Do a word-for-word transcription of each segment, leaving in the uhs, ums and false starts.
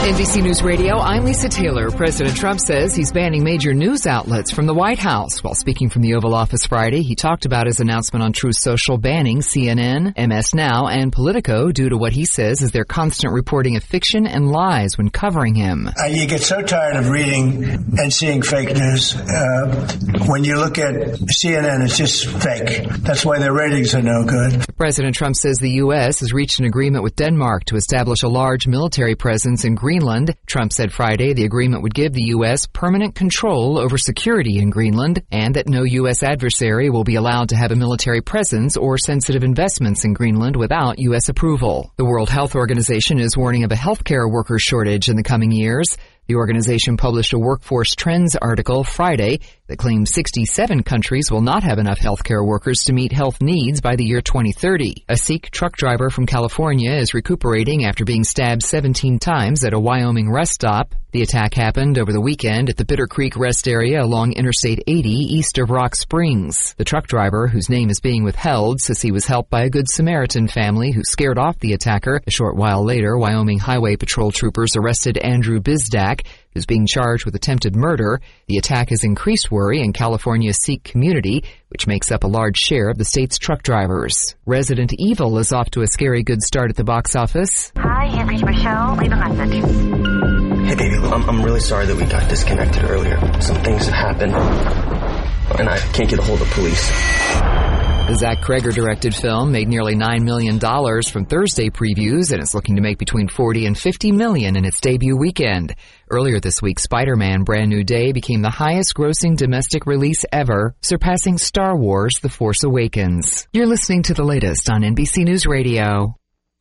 N B C News Radio, I'm Lisa Taylor. President Trump says he's banning major news outlets from the White House. While speaking from the Oval Office Friday, he talked about his announcement on Truth Social banning C N N, M S Now, and Politico due to what he says is their constant reporting of fiction and lies when covering him. Uh, you get so tired of reading and seeing fake news. Uh, when you look at C N N, it's just fake. That's why their ratings are no good. President Trump says the U S has reached an agreement with Denmark to establish a large military presence in Greenland. Trump said Friday the agreement would give the U S permanent control over security in Greenland and that no U S adversary will be allowed to have a military presence or sensitive investments in Greenland without U S approval. The World Health Organization is warning of a healthcare worker shortage in the coming years. The organization published a workforce trends article Friday that claims sixty-seven countries will not have enough healthcare workers to meet health needs by the year twenty thirty. A Sikh truck driver from California is recuperating after being stabbed seventeen times at a Wyoming rest stop. The attack happened over the weekend at the Bitter Creek rest area along Interstate eighty east of Rock Springs. The truck driver, whose name is being withheld, says he was helped by a Good Samaritan family who scared off the attacker. A short while later, Wyoming Highway Patrol troopers arrested Andrew Bizdak, who's being charged with attempted murder. The attack has increased worry in California's Sikh community, which makes up a large share of the state's truck drivers. Resident Evil is off to a scary good start at the box office. Hi, you've reached Michelle. Leave a message. Hey, baby, I'm, I'm really sorry that we got disconnected earlier. Some things have happened, and I can't get a hold of police. The Zach Kreger-directed film made nearly nine million dollars from Thursday previews, and it's looking to make between forty and fifty million dollars in its debut weekend. Earlier this week, Spider-Man Brand New Day became the highest-grossing domestic release ever, surpassing Star Wars The Force Awakens. You're listening to the latest on N B C News Radio.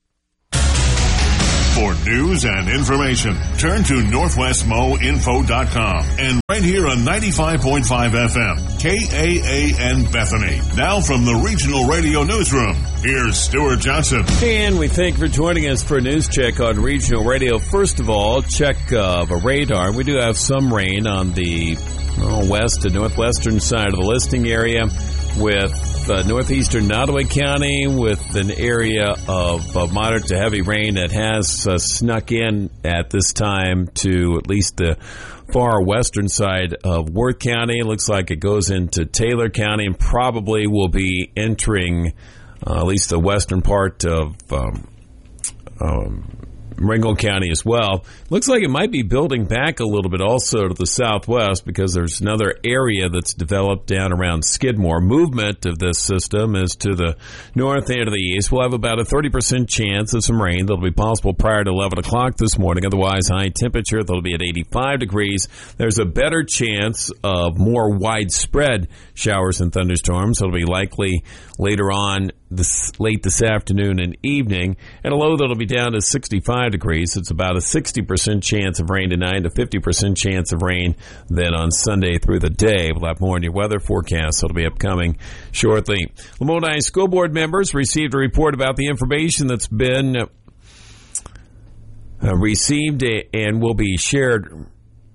For news and information, turn to northwest mo info dot com and right here on ninety-five point five F M, K A A N Bethany. Now from the Regional Radio Newsroom, here's Stuart Johnson. And we thank you for joining us for a news check on Regional Radio. First of all, check of a radar. We do have some rain on the well, west and northwestern side of the listing area with Uh, northeastern Nottoway County with an area of uh, moderate to heavy rain that has uh, snuck in at this time to at least the far western side of Worth County. It looks like it goes into Taylor County and probably will be entering uh, at least the western part of um, um, Ringgold County as well. Looks like it might be building back a little bit also to the southwest because there's another area that's developed down around Skidmore. Movement of this system is to the north and to the east. We'll have about a thirty percent chance of some rain that'll be possible prior to eleven o'clock this morning. Otherwise, high temperature that'll be at eighty-five degrees. There's a better chance of more widespread showers and thunderstorms. It'll be likely later on this late this afternoon and evening, and a low that'll be down to sixty-five degrees. It's about a sixty percent chance of rain tonight, a fifty percent chance of rain then on Sunday through the day. We'll have more in your weather forecast that'll be upcoming shortly. Lamoni School Board members received a report about the information that's been uh, received and will be shared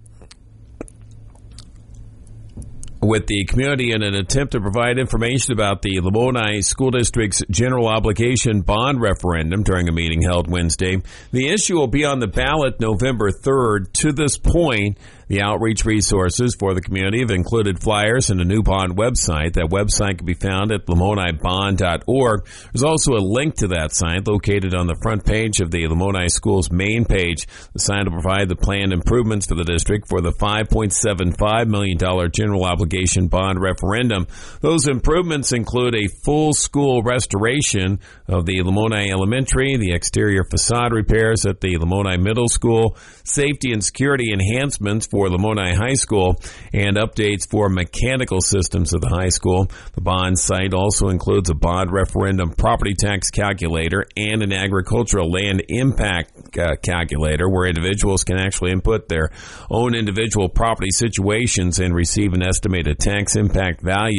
with the community in an attempt to provide information about the Lamoni School District's general obligation bond referendum during a meeting held Wednesday. The issue will be on the ballot November third. To this point, the outreach resources for the community have included flyers and a new bond website. That website can be found at lamoni bond dot org. There's also a link to that site located on the front page of the Lamoni Schools main page. The site will provide the planned improvements for the district for the five point seven five million dollars general obligation bond referendum. Those improvements include a full school restoration of the Lamoni Elementary, the exterior facade repairs at the Lamoni Middle School, safety and security enhancements for Lamoni High School, and updates for mechanical systems of the high school. The bond site also includes a bond referendum property tax calculator and an agricultural land impact uh, calculator where individuals can actually input their own individual property situations and receive an estimated tax impact value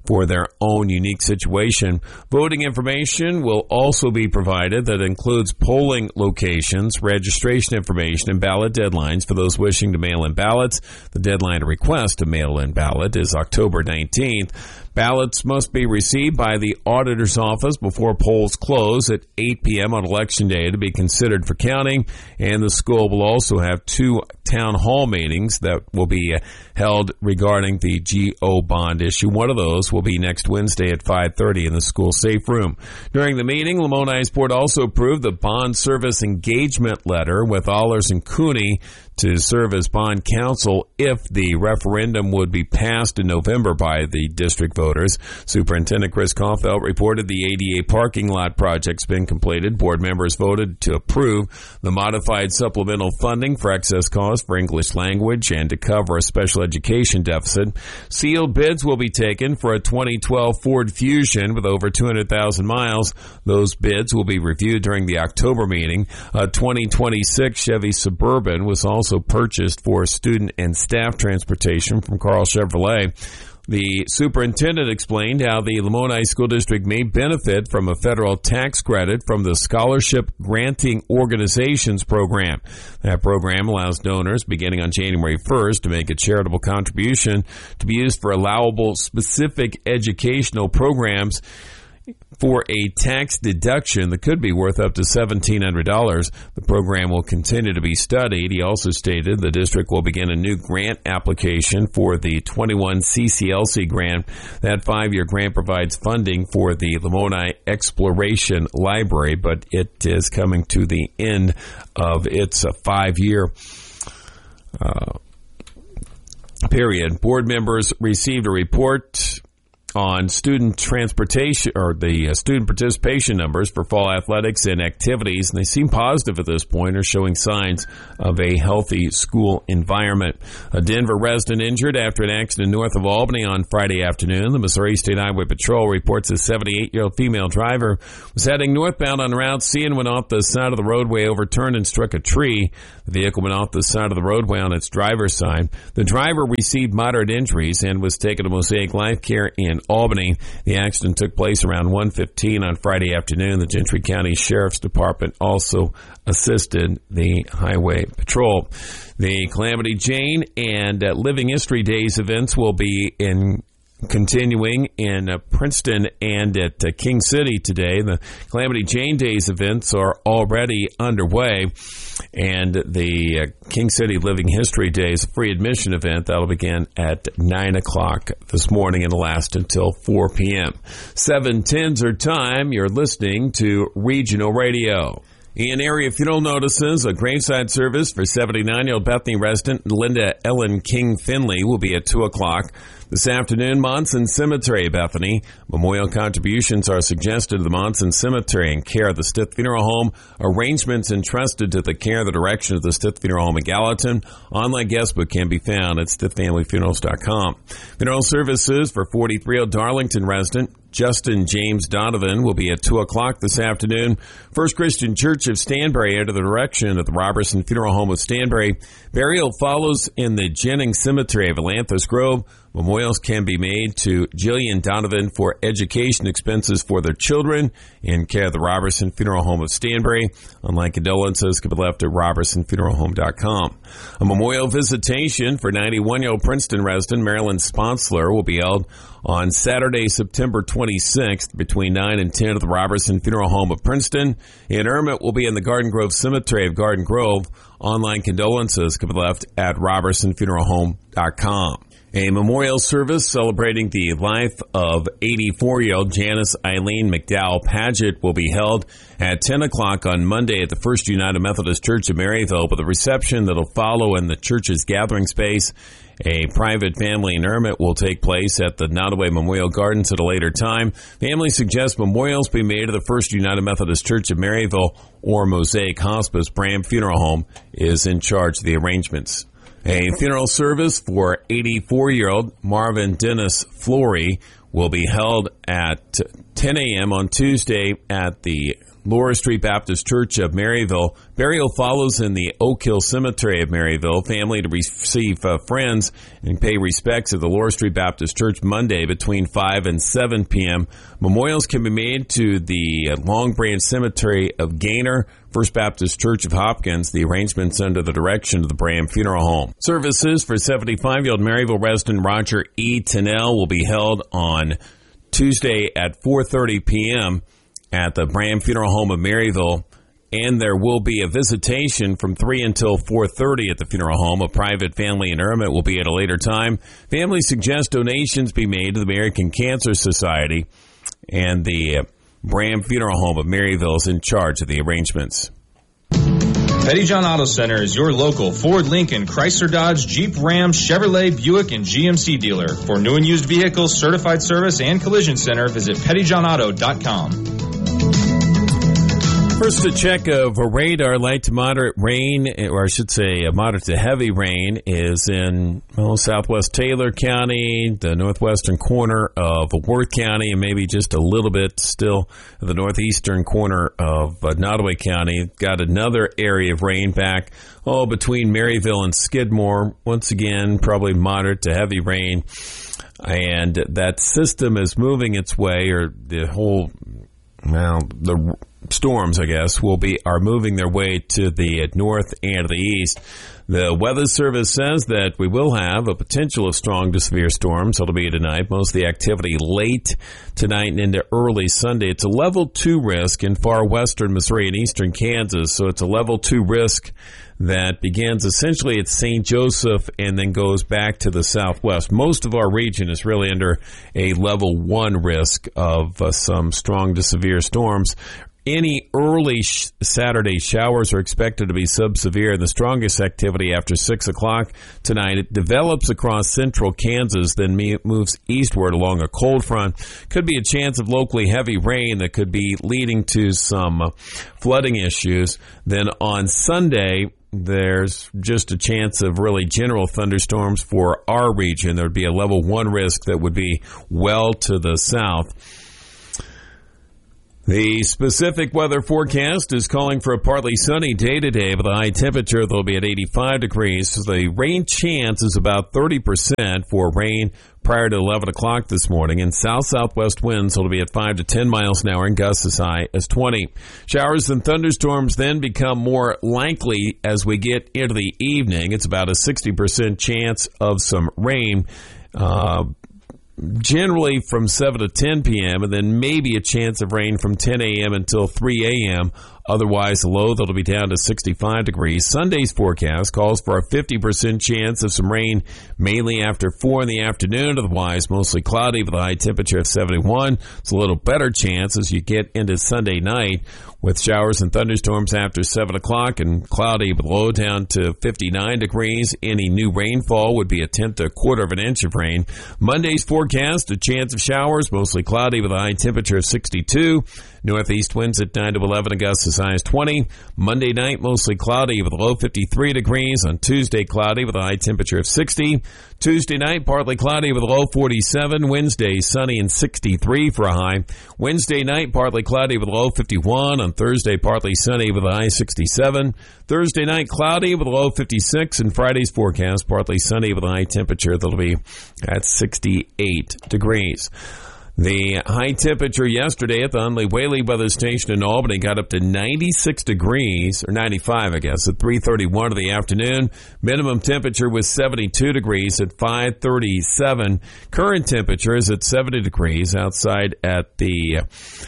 for their own unique situation. Voting information will also be provided that includes polling locations, registration information, and ballot deadlines for those wishing to mail in ballots. The deadline to request a mail-in ballot is October nineteenth. Ballots must be received by the auditor's office before polls close at eight p.m. on Election Day to be considered for counting, and the school will also have two town hall meetings that will be held regarding the G O bond issue. One of those will be next Wednesday at five thirty in the school safe room. During the meeting, Lamoni's board also approved the bond service engagement letter with Allers and Cooney to serve as bond counsel if the referendum would be passed in November by the district voters. Superintendent Chris Caulfield reported the A D A parking lot project's been completed. Board members voted to approve the modified supplemental funding for excess costs for English language and to cover a special education deficit. Sealed bids will be taken for a twenty twelve Ford Fusion with over two hundred thousand miles. Those bids will be reviewed during the October meeting. A twenty twenty-six Chevy Suburban was also purchased for student and staff transportation from Carl Chevrolet. The superintendent explained how the Lamoni School District may benefit from a federal tax credit from the Scholarship Granting Organizations program. That program allows donors beginning on January first to make a charitable contribution to be used for allowable specific educational programs for a tax deduction that could be worth up to seventeen hundred dollars. The program will continue to be studied. He also stated the district will begin a new grant application for the twenty-one C C L C grant. That five-year grant provides funding for the Lamoni Exploration Library, but it is coming to the end of its uh, five-year uh, period. Board members received a report on student transportation or the uh, student participation numbers for fall athletics and activities, and they seem positive at this point, are showing signs of a healthy school environment. A Denver resident injured after an accident north of Albany on Friday afternoon. The Missouri State Highway Patrol reports a seventy-eight-year-old female driver was heading northbound on Route C and went off the side of the roadway, overturned and struck a tree. The vehicle went off the side of the roadway on its driver's side. The driver received moderate injuries and was taken to Mosaic Life Care in Albany. The accident took place around one fifteen on Friday afternoon. The Gentry County Sheriff's Department also assisted the Highway Patrol. The Calamity Jane and uh, Living History Days events will be in continuing in uh, Princeton and at uh, King City today. The Calamity Jane Days events are already underway, and the uh, King City Living History Days free admission event that'll begin at nine o'clock this morning and last until four p.m. seven ten's are time. You're listening to Regional Radio. In area funeral notices, a graveside service for seventy-nine-year-old Bethany resident Linda Ellen King Finley will be at two o'clock. This afternoon, Monson Cemetery, Bethany. Memorial contributions are suggested to the Monson Cemetery in care of the Stith Funeral Home. Arrangements entrusted to the care of the direction of the Stith Funeral Home in Gallatin. Online guest book can be found at stith family funerals dot com. Funeral services for forty-three-year-old Darlington resident Justin James Donovan will be at two o'clock this afternoon. First Christian Church of Stanbury under the direction of the Robertson Funeral Home of Stanbury. Burial follows in the Jennings Cemetery of Atlantis Grove. Memorials can be made to Jillian Donovan for education expenses for their children in care of the Robertson Funeral Home of Stanbury. Online condolences can be left at robertson funeral home dot com. A memorial visitation for ninety-one-year-old Princeton resident Marilyn Sponsler will be held on Saturday, September twenty-sixth between nine and ten at the Robertson Funeral Home of Princeton. In Ermit will be in the Garden Grove Cemetery of Garden Grove. Online condolences can be left at robertson funeral home dot com. A memorial service celebrating the life of eighty-four-year-old Janice Eileen McDowell Paget will be held at ten o'clock on Monday at the First United Methodist Church of Maryville, with a reception that will follow in the church's gathering space. A private family interment will take place at the Nottoway Memorial Gardens at a later time. Families suggest memorials be made to the First United Methodist Church of Maryville or Mosaic Hospice. Bram Funeral Home is in charge of the arrangements. A funeral service for eighty-four-year-old Marvin Dennis Flory will be held at ten a.m. on Tuesday at the Laura Street Baptist Church of Maryville. Burial follows in the Oak Hill Cemetery of Maryville. Family to receive uh, friends and pay respects at the Laura Street Baptist Church Monday between five and seven p.m. Memorials can be made to the Long Branch Cemetery of Gaynor, First Baptist Church of Hopkins. The arrangements under the direction of the Bram Funeral Home. Services for seventy-five-year-old Maryville resident Roger E. Tennell will be held on Tuesday at four thirty p.m. at the Bram Funeral Home of Maryville, and there will be a visitation from three until four thirty at the funeral home. A private family interment will be at a later time. Families suggest donations be made to the American Cancer Society, and the Bram Funeral Home of Maryville is in charge of the arrangements. Pettyjohn Auto Center is your local Ford, Lincoln, Chrysler, Dodge, Jeep, Ram, Chevrolet, Buick, and G M C dealer. For new and used vehicles, certified service, and collision center, visit pettyjohn auto dot com. First, a check of a radar. Light to moderate rain, or I should say a moderate to heavy rain, is in well, southwest Taylor County, the northwestern corner of Worth County, and maybe just a little bit still the northeastern corner of uh, Nottoway County. Got another area of rain back, oh, between Maryville and Skidmore. Once again, probably moderate to heavy rain. And that system is moving its way, or the whole, well, the storms, I guess, will be are moving their way to the north and the east. The Weather Service says that we will have a potential of strong to severe storms. It'll be tonight. Most of the activity late tonight and into early Sunday. It's a level two risk in far western Missouri and eastern Kansas. So it's a level two risk that begins essentially at Saint Joseph and then goes back to the southwest. Most of our region is really under a level one risk of uh, some strong to severe storms. Any early sh- Saturday showers are expected to be subsevere, and the strongest activity after six o'clock tonight. It develops across central Kansas, then me- moves eastward along a cold front. Could be a chance of locally heavy rain that could be leading to some uh, flooding issues. Then on Sunday, there's just a chance of really general thunderstorms for our region. There would be a level one risk that would be well to the south. The specific weather forecast is calling for a partly sunny day today with a high temperature that'll be at eighty-five degrees. So the rain chance is about thirty percent for rain prior to eleven o'clock this morning. And south-southwest winds will be at five to ten miles an hour and gusts as high as twenty. Showers and thunderstorms then become more likely as we get into the evening. It's about a sixty percent chance of some rain. Uh, Generally from seven to ten p.m., and then maybe a chance of rain from ten a.m. until three a.m. Otherwise, the low that'll be down to sixty-five degrees. Sunday's forecast calls for a fifty percent chance of some rain, mainly after four in the afternoon. Otherwise, mostly cloudy with a high temperature of seventy-one. It's a little better chance as you get into Sunday night with showers and thunderstorms after seven o'clock and cloudy with low down to fifty-nine degrees. Any new rainfall would be a tenth to a quarter of an inch of rain. Monday's forecast, a chance of showers, mostly cloudy with a high temperature of sixty-two. Northeast winds at nine to eleven, gusts as high as twenty. Monday night, mostly cloudy with a low fifty-three degrees. On Tuesday, cloudy with a high temperature of sixty. Tuesday night, partly cloudy with a low forty-seven. Wednesday, sunny and sixty-three for a high. Wednesday night, partly cloudy with a low fifty-one. On Thursday, partly sunny with a high sixty-seven. Thursday night, cloudy with a low fifty-six. And Friday's forecast, partly sunny with a high temperature that'll be at sixty-eight degrees. The high temperature yesterday at the Hunley Whaley Weather Station in Albany got up to ninety-six degrees, or ninety-five, I guess, at three thirty-one of the afternoon. Minimum temperature was seventy-two degrees at five thirty-seven. Current temperature is at seventy degrees outside at the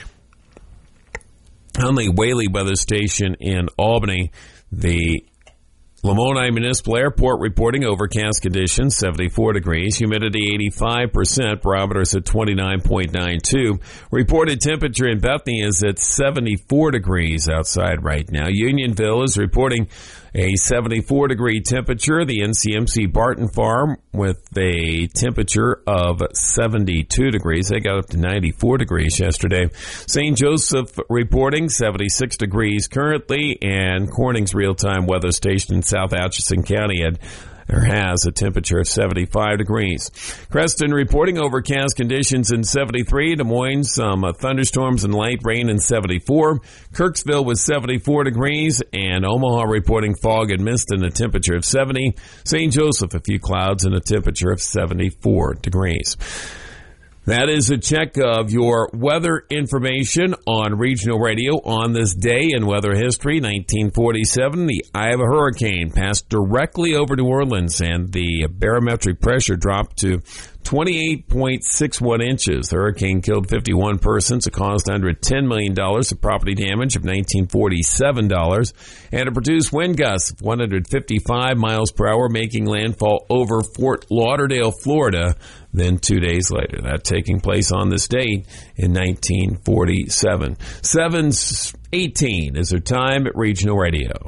Hunley Whaley Weather Station in Albany. The Lamoni Municipal Airport reporting overcast conditions, seventy-four degrees. Humidity eighty-five percent. Barometer's at twenty-nine point nine two. Reported temperature in Bethany is at seventy-four degrees outside right now. Unionville is reporting a seventy-four degree temperature. The N C M C Barton Farm with a temperature of seventy-two degrees. They got up to ninety-four degrees yesterday. Saint Joseph reporting seventy-six degrees currently, and Corning's real-time weather station in South Atchison County had or has a temperature of seventy-five degrees. Creston reporting overcast conditions in seventy-three. Des Moines, some uh, thunderstorms and light rain in seventy-four. Kirksville with seventy-four degrees, and Omaha reporting fog and mist and a temperature of seventy. Saint Joseph, a few clouds and a temperature of seventy-four degrees. That is a check of your weather information on regional radio on this day in weather history. nineteen forty-seven, the Iowa hurricane passed directly over New Orleans, and the barometric pressure dropped to twenty-eight point six one inches. The hurricane killed fifty-one persons. It caused one hundred ten million dollars of property damage of nineteen forty-seven dollars, and it produced wind gusts of one hundred fifty-five miles per hour, making landfall over Fort Lauderdale, Florida, then two days later. That taking place on this date in nineteen forty-seven. seven eighteen is our time at Regional Radio.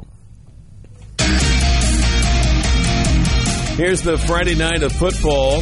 Here's the Friday night of football.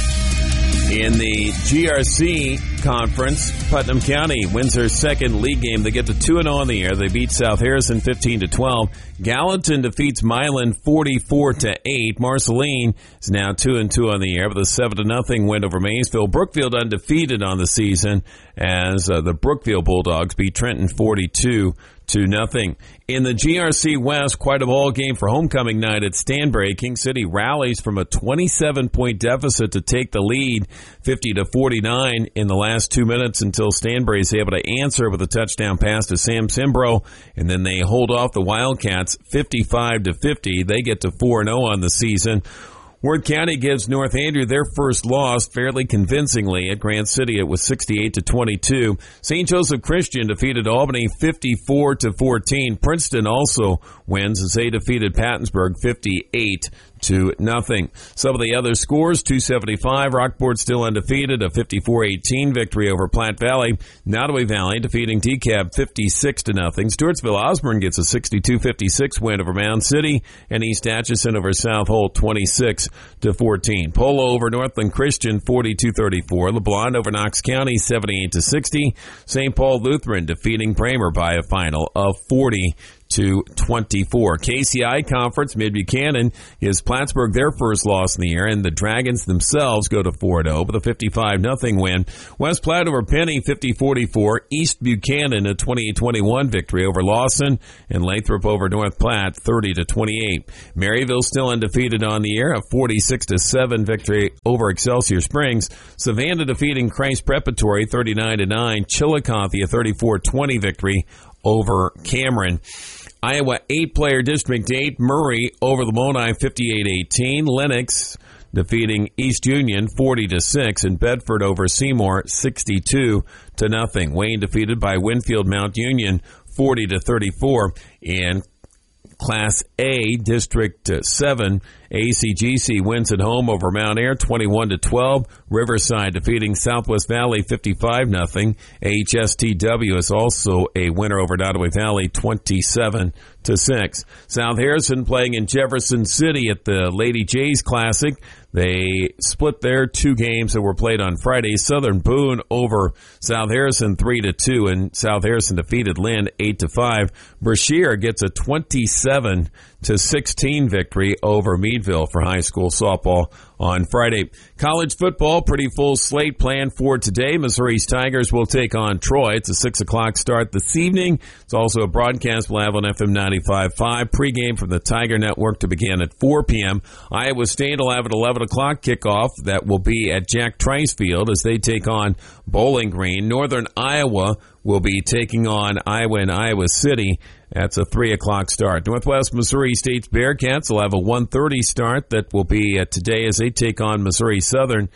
In the G R C Conference, Putnam County wins their second league game. They get to two and oh on the year. They beat South Harrison fifteen to twelve. Gallatin defeats Milan forty-four to eight. Marceline is now two and two on the year with a seven to nothing win over Maysville. Brookfield undefeated on the season as uh, the Brookfield Bulldogs beat Trenton forty-two to nothing. In the G R C West, quite a ball game for homecoming night at Stanbury. King City rallies from a twenty-seven point deficit to take the lead, fifty to forty-nine in the last two minutes until Stanbury is able to answer with a touchdown pass to Sam Simbro, and then they hold off the Wildcats fifty-five to fifty. They get to four and oh on the season. Worth County gives North Andrew their first loss fairly convincingly at Grant City. It was sixty-eight to twenty-two. Saint Joseph Christian defeated Albany fifty-four to fourteen. Princeton also wins as they defeated Pattonsburg fifty-eight to nothing. Some of the other scores: two seventy-five. Rockport still undefeated, a fifty-four eighteen victory over Platte Valley. Nottoway Valley defeating D C A B fifty-six to nothing. Stewartsville Osborne gets a sixty-two fifty-six win over Mound City, and East Atchison over South Holt twenty-six to fourteen. Polo over Northland Christian forty-two thirty-four. LeBlond over Knox County seventy-eight to sixty. Saint Paul Lutheran defeating Bramer by a final of forty to twenty-four. K C I Conference, Mid-Buchanan gives Plattsburgh their first loss in the year, and the Dragons themselves go to four and oh with a fifty-five nothing win. West Platte over Penny fifty forty-four. East Buchanan a twenty-eight twenty-one victory over Lawson, and Lathrop over North Platte thirty to twenty-eight. Maryville still undefeated on the year, a forty-six to seven victory over Excelsior Springs. Savannah defeating Christ Preparatory thirty-nine to nine. Chillicothe a thirty-four twenty victory over Cameron. Iowa eight-player District eight, Murray over Lamoni fifty-eight eighteen. Lennox defeating East Union forty to six, and Bedford over Seymour sixty-two to nothing. Wayne defeated by Winfield Mount Union forty to thirty-four. In Class A, District seven, A C G C wins at home over Mount Ayr twenty-one to twelve. Riverside defeating Southwest Valley fifty-five nothing. H S T W is also a winner over Nottoway Valley twenty-seven to six. South Harrison playing in Jefferson City at the Lady Jays Classic. They split their two games that were played on Friday. Southern Boone over South Harrison three to two, and South Harrison defeated Lynn eight to five. Brashear gets a twenty-seven to sixteen victory over Meadville for high school softball on Friday. College football, pretty full slate planned for today. Missouri's Tigers will take on Troy. It's a six o'clock start this evening. It's also a broadcast we'll have on F M ninety-five point five. Pregame from the Tiger Network to begin at four p.m. Iowa State will have an eleven o'clock kickoff that will be at Jack Trice Field as they take on Bowling Green. Northern Iowa will be taking on Iowa and Iowa City. That's a three o'clock start. Northwest Missouri State's Bearcats will have a one thirty start that will be uh, today as they take on Missouri Southern.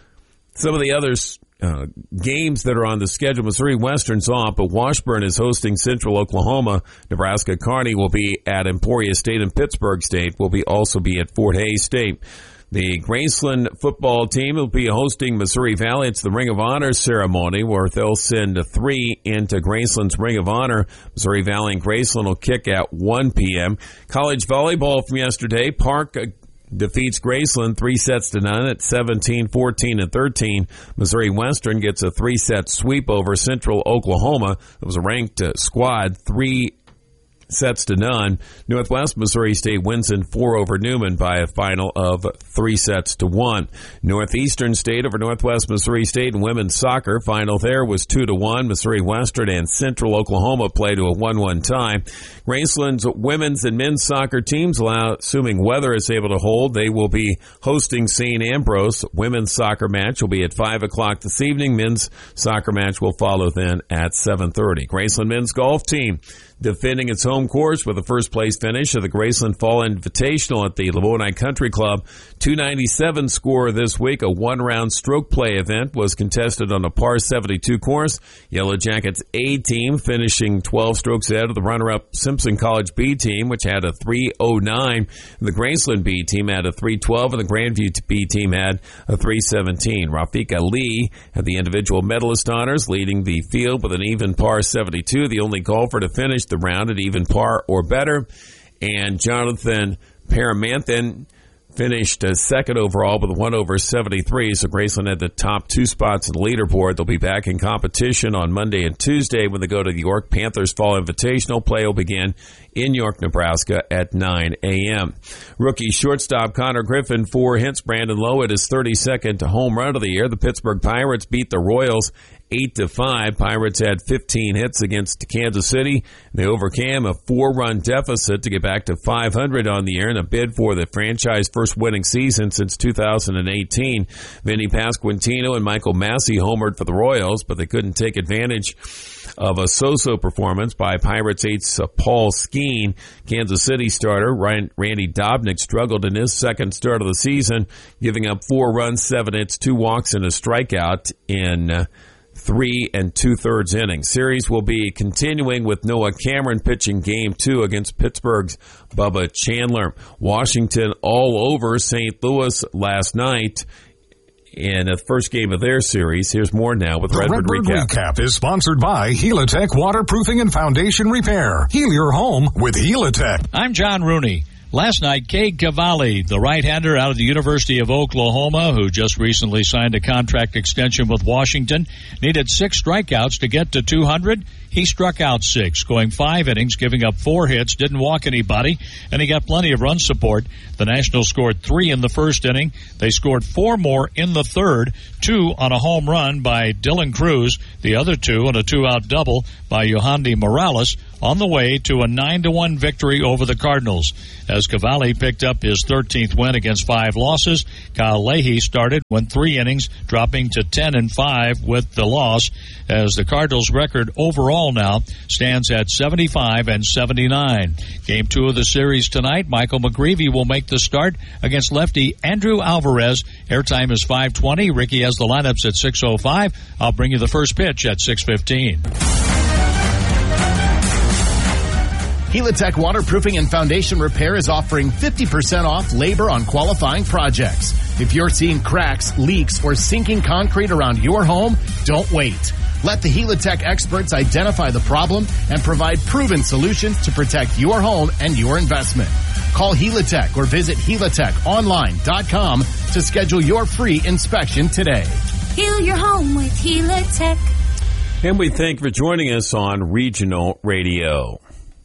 Some of the other uh, games that are on the schedule: Missouri Western's off, but Washburn is hosting Central Oklahoma. Nebraska Kearney will be at Emporia State, and Pittsburgh State will be also be at Fort Hays State. The Graceland football team will be hosting Missouri Valley. It's the Ring of Honor ceremony where they'll send three into Graceland's Ring of Honor. Missouri Valley and Graceland will kick at one p.m. College volleyball from yesterday. Park defeats Graceland three sets to none at seventeen, fourteen, and thirteen. Missouri Western gets a three-set sweep over Central Oklahoma. It was a ranked uh, squad, three sets to none. Northwest Missouri State wins in four over Newman by a final of three sets to one. Northeastern State over Northwest Missouri State in women's soccer. Final there was two to one. Missouri Western and Central Oklahoma play to a one one tie. Graceland's women's and men's soccer teams, allow, assuming weather is able to hold, they will be hosting Saint Ambrose. Women's soccer match will be at five o'clock this evening. Men's soccer match will follow then at seven thirty. Graceland men's golf team defending its home course with a first-place finish of the Graceland Fall Invitational at the Lavoni Country Club. two ninety-seven score this week. A one-round stroke play event was contested on a par seventy-two course. Yellow Jackets A team finishing twelve strokes ahead of the runner-up Simpson College B team, which had a three oh nine. The Graceland B team had a three twelve, and the Grandview B team had a three seventeen. Rafika Lee had the individual medalist honors, leading the field with an even par seventy-two, the only golfer to finish the round at even par or better. And Jonathan Paramanthan finished uh, second overall with a one over seventy-three, so Graceland had the top two spots in the leaderboard. They'll be back in competition on Monday and Tuesday when they go to the York Panthers Fall Invitational. Play will begin in York, Nebraska at nine a.m. Rookie shortstop Connor Griffin, four hits. Brandon Lowe at his thirty-second home run of the year. The Pittsburgh Pirates beat the Royals eight to five. Pirates had fifteen hits against Kansas City. They overcame a four-run deficit to get back to five hundred on the year in a bid for the franchise first winning season since two thousand eighteen. Vinny Pasquantino and Michael Massey homered for the Royals, but they couldn't take advantage of a so-so performance by Pirates ace Paul Skeen. Kansas City starter Ryan, Randy Dobnik struggled in his second start of the season, giving up four runs, seven hits, two walks, and a strikeout in uh, three and two-thirds innings. Series will be continuing with Noah Cameron pitching game two against Pittsburgh's Bubba Chandler. Washington all over Saint Louis last night in the first game of their series. Here's more now with the Redbird, Redbird Recap. Recap is sponsored by Helitech Waterproofing and Foundation Repair. Heal your home with Helitech. I'm John Rooney. Last night, Cade Cavalli, the right-hander out of the University of Oklahoma, who just recently signed a contract extension with Washington, needed six strikeouts to get to two hundred. He struck out six, going five innings, giving up four hits, didn't walk anybody, and he got plenty of run support. The Nationals scored three in the first inning. They scored four more in the third, two on a home run by Dylan Cruz, the other two on a two-out double by Yohandy Morales, on the way to a nine to one victory over the Cardinals. As Cavalli picked up his thirteenth win against five losses, Kyle Leahy started, went three innings, dropping to ten and five with the loss, as the Cardinals' record overall now stands at seventy-five and seventy-nine. Game two of the series tonight, Michael McGreevy will make the start against lefty Andrew Alvarez. Airtime is five twenty. Ricky has the lineups at six oh five. I'll bring you the first pitch at six fifteen. Helitech Waterproofing and Foundation Repair is offering fifty percent off labor on qualifying projects. If you're seeing cracks, leaks, or sinking concrete around your home, don't wait. Let the Helitech experts identify the problem and provide proven solutions to protect your home and your investment. Call Helitech or visit helitech online dot com to schedule your free inspection today. Heal your home with Helitech. And we thank you for joining us on Regional Radio.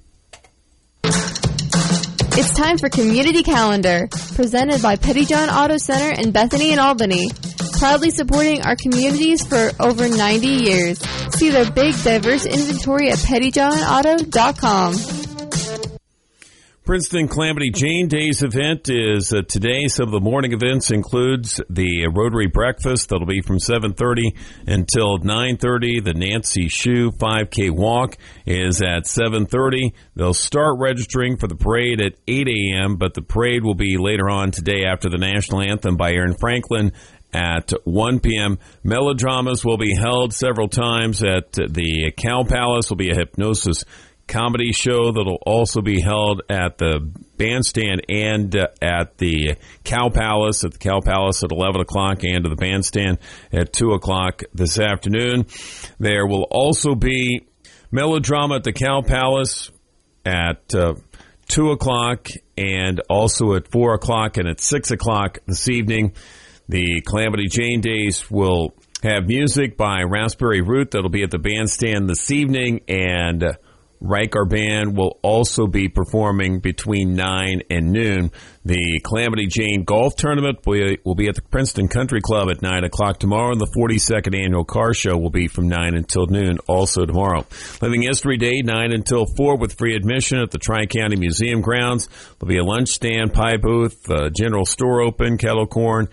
It's time for Community Calendar, presented by Pettyjohn Auto Center in Bethany and Albany. Proudly supporting our communities for over ninety years. See their big, diverse inventory at pettyjohn auto dot com. Princeton Calamity Jane Days event is uh, today. Some of the morning events includes the Rotary Breakfast. That'll be from seven thirty until nine thirty. The Nancy Shue five K Walk is at seven thirty. They'll start registering for the parade at eight a.m., but the parade will be later on today after the national anthem by Aaron Franklin at one p.m. Melodramas will be held several times at the Cow Palace. Will be a hypnosis comedy show that'll also be held at the bandstand and uh, at the Cow Palace, at the Cow Palace at eleven o'clock and at the bandstand at two o'clock this afternoon. There will also be melodrama at the Cow Palace at uh, two o'clock and also at four o'clock and at six o'clock this evening. The Calamity Jane Days will have music by Raspberry Root that'll be at the bandstand this evening, and uh, Riker Band will also be performing between nine and noon. The Calamity Jane Golf Tournament will be at the Princeton Country Club at nine o'clock tomorrow, and the forty-second Annual Car Show will be from nine until noon also tomorrow. Living History Day, nine until four with free admission at the Tri-County Museum grounds. There'll be a lunch stand, pie booth, uh, general store open, kettle corn,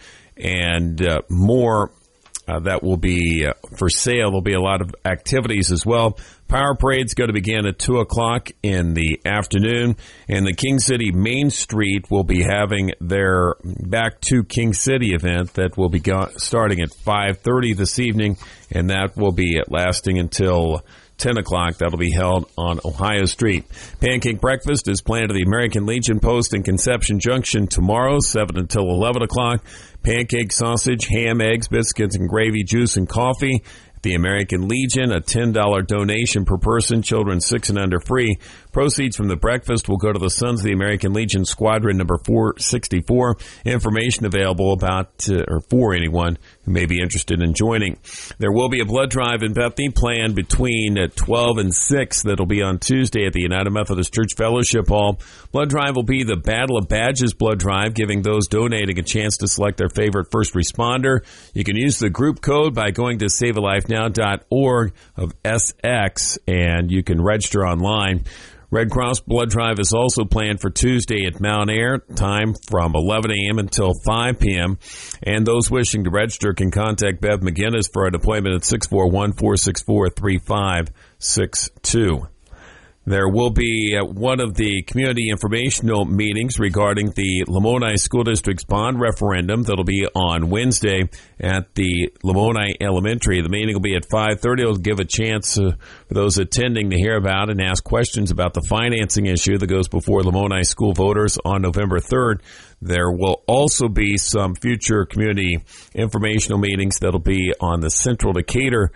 and uh, more. Uh, that will be uh, for sale. There'll be a lot of activities as well. Power parade's going to begin at two o'clock in the afternoon, and the King City Main Street will be having their Back to King City event that will be go- starting at five thirty this evening, and that will be lasting until ten o'clock. That'll be held on Ohio Street. Pancake breakfast is planned at the American Legion Post in Conception Junction tomorrow, seven until eleven o'clock. Pancake, sausage, ham, eggs, biscuits, and gravy, juice, and coffee. The American Legion, a ten dollars donation per person, children six and under free. Proceeds from the breakfast will go to the Sons of the American Legion Squadron number four sixty-four. Information available about, uh, or for anyone who may be interested in joining. There will be a blood drive in Bethany planned between uh, twelve and six. That'll be on Tuesday at the United Methodist Church Fellowship Hall. Blood drive will be the Battle of Badges blood drive, giving those donating a chance to select their favorite first responder. You can use the group code by going to save a life now dot org of S X, and you can register online. Red Cross Blood Drive is also planned for Tuesday at Mount Air, time from eleven a.m. until five p.m. And those wishing to register can contact Bev McGinnis for an appointment at six four one, four six four, three five six two. There will be uh, one of the community informational meetings regarding the Lamoni School District's bond referendum. That'll be on Wednesday at the Lamoni Elementary. The meeting will be at five thirty. It'll give a chance uh, for those attending to hear about and ask questions about the financing issue that goes before Lamoni school voters on November third. There will also be some future community informational meetings that'll be on the Central Decatur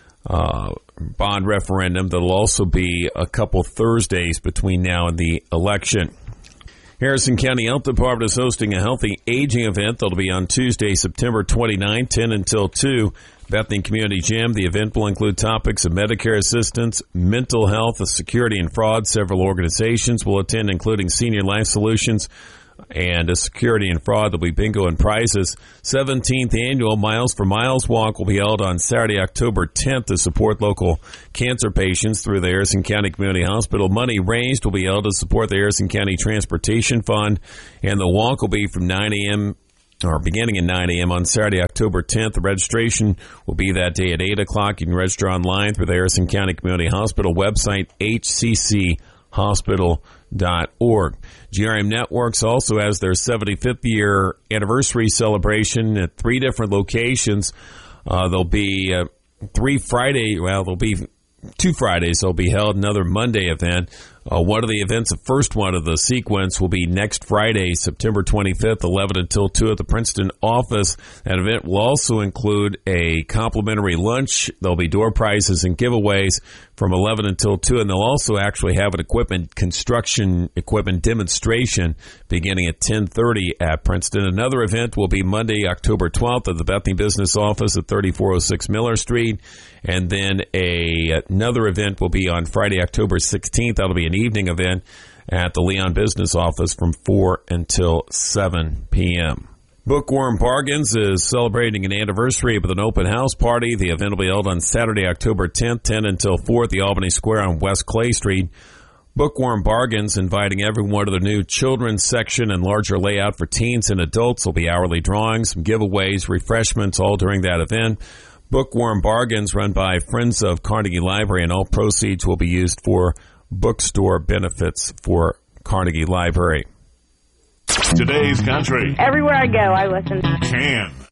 Uh, bond referendum. That'll also be a couple Thursdays between now and the election. Harrison County Health Department is hosting a healthy aging event that'll be on Tuesday, September twenty-ninth, ten until two. Bethany Community Gym. The event will include topics of Medicare assistance, mental health, security and fraud. Several organizations will attend, including Senior Life Solutions and a security and fraud. There'll be bingo and prizes. seventeenth annual Miles for Miles walk will be held on Saturday, October tenth to support local cancer patients through the Harrison County Community Hospital. Money raised will be held to support the Harrison County Transportation Fund, and the walk will be from nine a.m. or beginning at nine a.m. on Saturday, October tenth. The registration will be that day at eight o'clock. You can register online through the Harrison County Community Hospital website, h c c hospital dot org. G R M Networks also has their seventy-fifth year anniversary celebration at three different locations. Uh, there'll be uh, three Friday, well, there'll be two Fridays. There'll be held another Monday event. Uh, one of the events, the first one of the sequence, will be next Friday, September twenty-fifth, eleven until two at the Princeton office. That event will also include a complimentary lunch. There'll be door prizes and giveaways from eleven until two, and they'll also actually have an equipment, construction equipment demonstration beginning at ten thirty at Princeton. Another event will be Monday, October twelfth at the Bethany Business Office at thirty-four oh six Miller Street, and then a, another event will be on Friday, October sixteenth. That'll be an evening event at the Leon Business Office from four until seven p.m. Bookworm Bargains is celebrating an anniversary with an open house party. The event will be held on Saturday, October tenth, ten until four at the Albany Square on West Clay Street. Bookworm Bargains, inviting everyone to the new children's section and larger layout for teens and adults. Will be hourly drawings, some giveaways, refreshments, all during that event. Bookworm Bargains, run by Friends of Carnegie Library, and all proceeds will be used for bookstore benefits for Carnegie Library. Today's country. Everywhere I go, I listen. Can.